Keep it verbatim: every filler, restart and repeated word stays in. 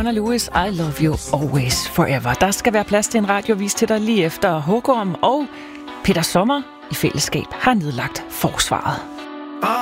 Leona Lewis, I love you always forever. Der skal være plads til en radiovis til dig lige efter Hågorm og Peter Sommer i fællesskab har nedlagt forsvaret.